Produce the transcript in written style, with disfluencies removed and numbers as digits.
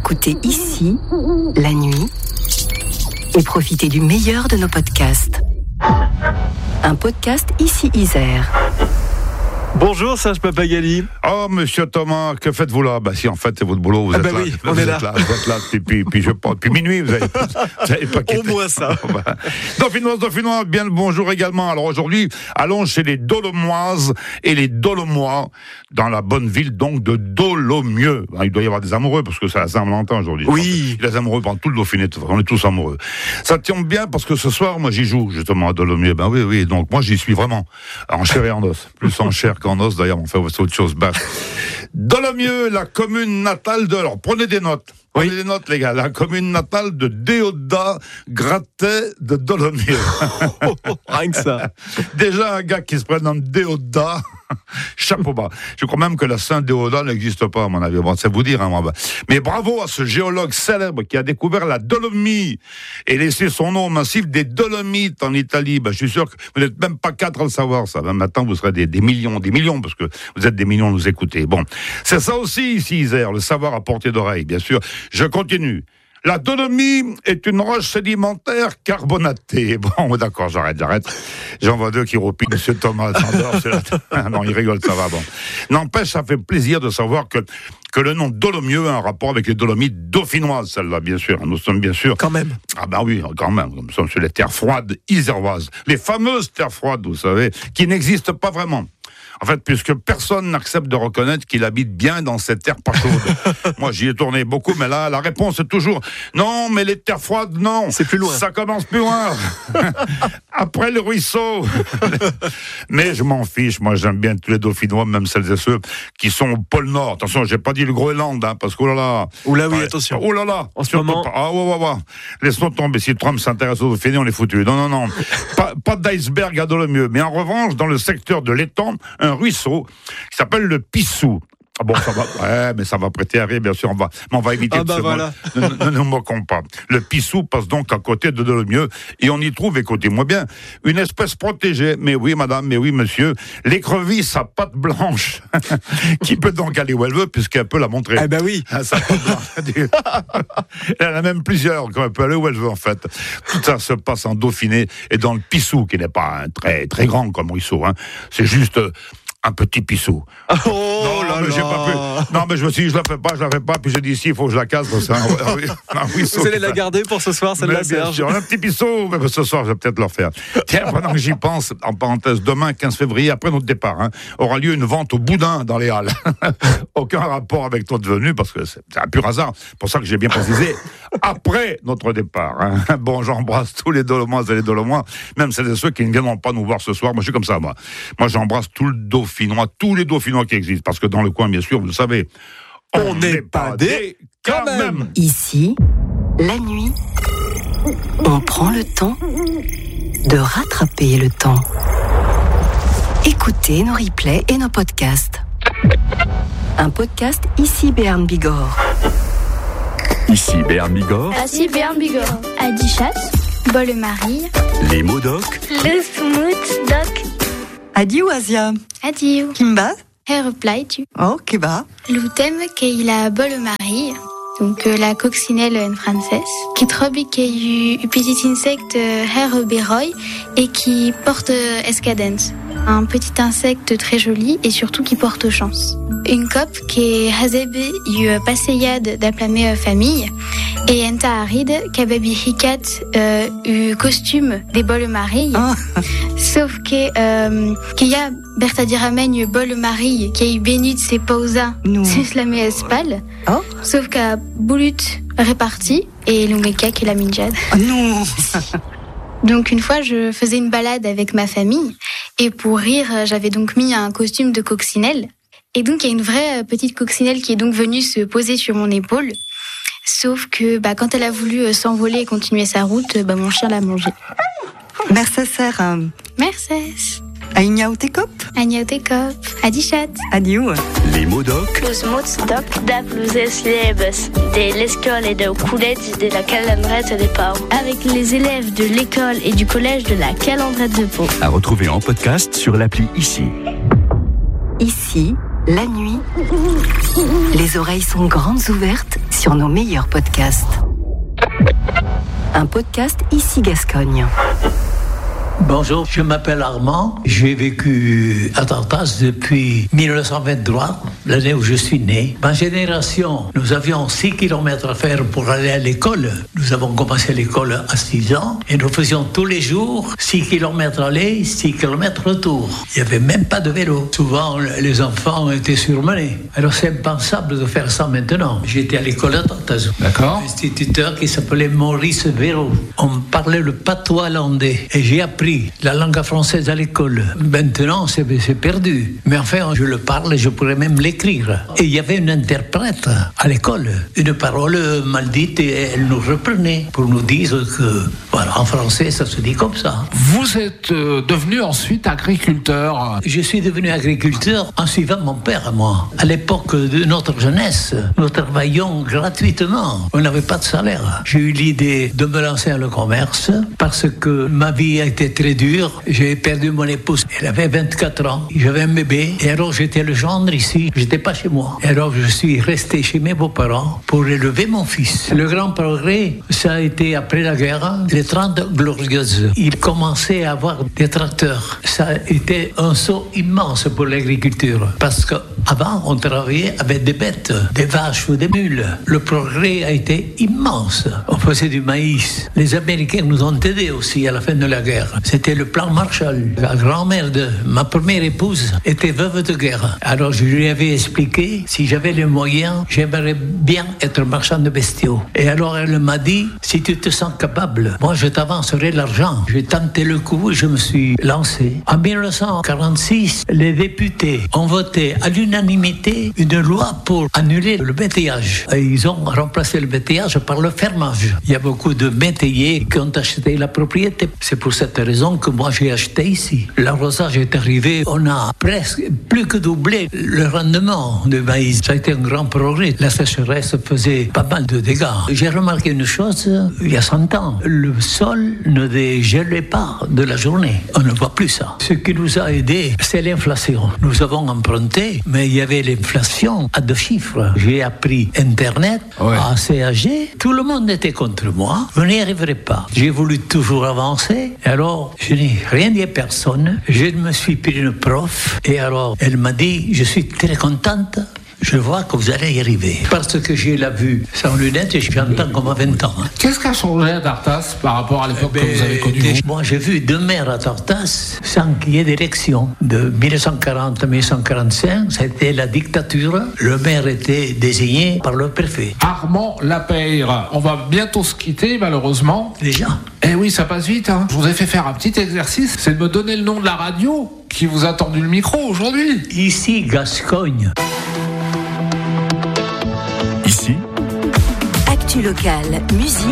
Écoutez ici, la nuit, et profitez du meilleur de nos podcasts. Un podcast Ici Isère. Bonjour Serge Papagali. Oh monsieur Thomas, que faites-vous là? Bah si en fait c'est votre boulot, vous êtes là. Oui, on est là. Vous êtes là depuis minuit, vous avez pas quitté. Au moins ça. Dauphinois, bien le bonjour également. Alors aujourd'hui, allons chez les Dolomoises et les Dolomois, dans la bonne ville donc de Dolomieu. Il doit y avoir des amoureux parce que c'est la Saint-Valentin aujourd'hui. Oui. Les amoureux pendant tout le Dauphiné, on est tous amoureux. Ça tombe bien parce que ce soir, moi j'y joue justement à Dolomieu. Ben oui, donc moi j'y suis vraiment en chair et en os, plus en chair qu'en os d'ailleurs, on fait autre chose. Dolomieu, la commune natale de... Alors, prenez des notes. Prenez des notes, les gars. La commune natale de Déodat Gratet de Dolomieu. Rien que ça. Déjà, un gars qui se prénomme Déodat, chapeau bas. Je crois même que la Saint-Déodat n'existe pas, à mon avis. Bon, c'est vous dire, hein, moi. Mais bravo à ce géologue célèbre qui a découvert la Dolomie et laissé son nom au massif des Dolomites en Italie. Je suis sûr que vous n'êtes même pas 4 à le savoir, ça. Maintenant, vous serez des millions, parce que vous êtes des millions à nous écouter. Bon. C'est ça aussi, ici, Isère, le savoir à portée d'oreille, bien sûr. Je continue. La Dolomie est une roche sédimentaire carbonatée. Bon, d'accord, j'arrête. J'en vois deux qui roupillent, monsieur Thomas. Non, il rigole, ça va, bon. N'empêche, ça fait plaisir de savoir que le nom Dolomieu a un rapport avec les Dolomites dauphinoises, celle-là, bien sûr. Nous sommes bien sûr... Quand même. Ah ben oui, quand même. Nous sommes sur les terres froides iséroises. Les fameuses terres froides, vous savez, qui n'existent pas vraiment. En fait, puisque personne n'accepte de reconnaître qu'il habite bien dans cette terre pas chaude. Moi, j'y ai tourné beaucoup, mais là, la réponse est toujours non, mais les terres froides, non. C'est plus loin. Ça commence plus loin. Après le ruisseau. Mais je m'en fiche. Moi, j'aime bien tous les Dauphinois, même celles et ceux qui sont au pôle Nord. Attention, j'ai pas dit le Groenland, hein, parce que oulala. Oula, oui, attention. Oulala. En ce moment. Ah, ouais. Laissons tomber. Si Trump s'intéresse aux Dauphinais, on est foutus. Non. Pas d'iceberg à Dolomieu. Mais en revanche, dans le secteur de l'étang, un ruisseau qui s'appelle le Pissou. Ah bon, ça va, ouais, mais ça va prêter à rire, bien sûr, on va éviter de se voilà. Ne nous moquons pas. Le Pissou passe donc à côté de Dolomieu, et on y trouve, écoutez-moi bien, une espèce protégée, mais oui madame, mais oui monsieur, l'écrevisse à pattes blanches, qui peut donc aller où elle veut, puisqu'elle peut la montrer. Eh ben oui. Sa patte blanche. Elle en a même plusieurs, quand elle peut aller où elle veut, en fait. Tout ça se passe en Dauphiné, et dans le Pissou, qui n'est pas très, très grand comme ruisseau, hein. C'est juste... un petit pissou. Oh là là. J'ai pas pu. Non, mais je me suis dit, je la fais pas, puis j'ai dit, si, il faut que je la casse, parce que vous allez la garder pour ce soir, celle-là, Serge? Un petit pissou, mais ce soir, je vais peut-être le refaire. Tiens, pendant que j'y pense, en parenthèse, demain, 15 février, après notre départ, aura lieu une vente au boudin dans les Halles. Aucun rapport avec notre venue, parce que c'est un pur hasard. Pour ça que j'ai bien précisé, après notre départ. Bon, j'embrasse tous les Dolomois et les Dolomois, même celles et ceux qui ne viendront pas nous voir ce soir. Moi, je suis comme ça, moi. Moi, j'embrasse tout le Dauphinois, tous les Dauphinois qui existent, parce que dans le coin, bien sûr, vous le savez, on n'est pas des quand même. Ici, la nuit, on prend le temps de rattraper le temps. Écoutez nos replays et nos podcasts. Un podcast Ici Béarn Bigorre. Ici Béarn Bigorre. Ici Béarn Bigorre. Adichat, Bolle-Marie. Les mots doc. Le smooth doc. Adieu Asia. Adieu. Kimba. Reply tu. Oh, Keba. L'outem qu'il a Bolle-Marie. Donc la coccinelle en français, qui trouve qu'il y a un petit insecte herberoy et qui porte escadence. Un petit insecte très joli et surtout qui porte chance. Une cop qui est hazebe une passeyade d'applamé famille et un taharid qui a baby hikat un costume des Bolle-Marie. Sauf que qu'il y a Bertadiramen une Bolle-Marie qui est bénie de ses pausa c'est la espal. Sauf qu'à Boulut réparti et l'Ungeka qui est la minjade. Non. Donc une fois, je faisais une balade avec ma famille et pour rire, j'avais donc mis un costume de coccinelle. Et donc il y a une vraie petite coccinelle qui est donc venue se poser sur mon épaule. Sauf que quand elle a voulu s'envoler et continuer sa route, mon chien l'a mangée. Merci, Sarah. Merci. Aignaotekop. Aignaotekop. Adichat. Adieu. Les mots doc. Los mots doc d'Aplouzes Liebes de l'école et de Coulette de la Calandrette de Pau. Avec les élèves de l'école et du collège de la Calandrette de Pau. À retrouver en podcast sur l'appli Ici. Ici, la nuit, les oreilles sont grandes ouvertes sur nos meilleurs podcasts. Un podcast Ici Gascogne. Bonjour, je m'appelle Armand. J'ai vécu à Tartas depuis 1923, l'année où je suis né. Ma génération, nous avions 6 km à faire pour aller à l'école. Nous avons commencé l'école à 6 ans et nous faisions tous les jours 6 km aller, 6 km retour. Il n'y avait même pas de vélo. Souvent, les enfants étaient surmenés. Alors c'est impensable de faire ça maintenant. J'étais à l'école à Tartas. D'accord. Un instituteur qui s'appelait Maurice Véro. On parlait le patois landais et j'ai appris la langue française à l'école. Maintenant, c'est perdu. Mais enfin, je le parle et je pourrais même l'écrire. Et il y avait une interprète à l'école. Une parole mal dite et elle nous reprenait pour nous dire que, voilà, en français, ça se dit comme ça. Vous êtes devenu ensuite agriculteur. Je suis devenu agriculteur en suivant mon père à moi. À l'époque de notre jeunesse, nous travaillions gratuitement. On n'avait pas de salaire. J'ai eu l'idée de me lancer dans le commerce parce que ma vie a été très dure. J'ai perdu mon épouse. Elle avait 24 ans. J'avais un bébé. Et alors, j'étais le gendre ici. J'étais pas chez moi. Et alors, je suis resté chez mes beaux-parents pour élever mon fils. Le grand progrès, ça a été après la guerre, les 30 glorieuses. Il commençait à avoir des tracteurs. Ça a été un saut immense pour l'agriculture. Parce qu'avant, on travaillait avec des bêtes, des vaches ou des mules. Le progrès a été immense. On faisait du maïs. Les Américains nous ont aidés aussi à la fin de la guerre. C'était le plan Marshall. La grand-mère de ma première épouse était veuve de guerre. Alors je lui avais expliqué, si j'avais les moyens, j'aimerais bien être marchand de bestiaux. Et alors elle m'a dit, si tu te sens capable, moi je t'avancerai l'argent. J'ai tenté le coup et je me suis lancé. En 1946, les députés ont voté à l'unanimité une loi pour annuler le métayage. Et ils ont remplacé le métayage par le fermage. Il y a beaucoup de métayers qui ont acheté la propriété. C'est pour cette raison que moi j'ai acheté ici. L'arrosage est arrivé, on a presque plus que doublé le rendement du maïs. Ça a été un grand progrès. La sécheresse faisait pas mal de dégâts. J'ai remarqué une chose, il y a 100 ans, le sol ne dégelait pas de la journée. On ne voit plus ça. Ce qui nous a aidés, c'est l'inflation. Nous avons emprunté, mais il y avait l'inflation à 2 chiffres. J'ai appris Internet, à CAG. Tout le monde était contre moi. Je n'y arriverai pas. J'ai voulu toujours avancer. Alors, je n'ai rien dit à personne. Je me suis pris une prof. Et alors, elle m'a dit, je suis très contente. Je vois que vous allez y arriver. Parce que j'ai la vue sans lunettes et j'entends comme à 20 ans. Qu'est-ce qui a changé à Tartas par rapport à l'époque que vous avez connue, vous ? Moi, j'ai vu 2 maires à Tartas sans qu'il y ait d'élection. De 1940 à 1945, c'était la dictature. Le maire était désigné par le préfet. Armand Lapeyre. On va bientôt se quitter, malheureusement. Déjà ? Eh oui, ça passe vite. Je vous ai fait faire un petit exercice. C'est de me donner le nom de la radio qui vous a tendu le micro aujourd'hui. Ici, Gascogne. Ici, actu locale, musique.